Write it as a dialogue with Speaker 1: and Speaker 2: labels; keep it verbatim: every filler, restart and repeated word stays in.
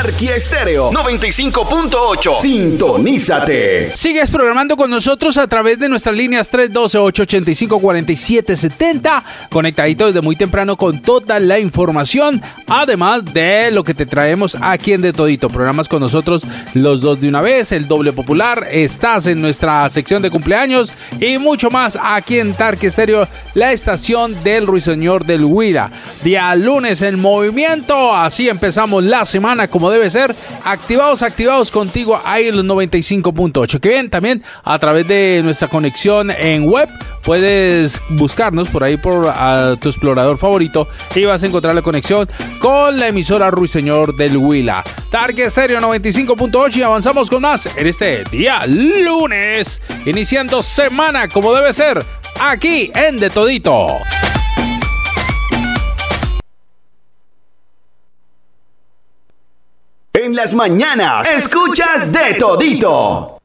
Speaker 1: Tarqui Estéreo noventa y cinco punto ocho. Sintonízate.
Speaker 2: Sigues programando con nosotros a través de nuestras líneas tres uno dos, ocho ocho cinco, cuatro siete siete cero. Conectadito desde muy temprano con toda la información. Además de lo que te traemos aquí en De Todito. Programas con nosotros los dos de una vez. El doble popular. Estás en nuestra sección de cumpleaños. Y mucho más aquí en Tarqui Estéreo, la estación del Ruiseñor del Huila. Día lunes en movimiento. Así empezamos la semana como debe ser. Activados, activados contigo ahí en los noventa y cinco punto ocho. Que bien, también a través de nuestra conexión en web. Puedes buscarnos por ahí por uh, tu explorador favorito y vas a encontrar la conexión con la emisora Ruiseñor del Huila. Tarqui Estéreo noventa y cinco punto ocho y avanzamos con más en este día lunes, iniciando semana como debe ser, aquí en De Todito.
Speaker 1: En las mañanas escuchas De Todito.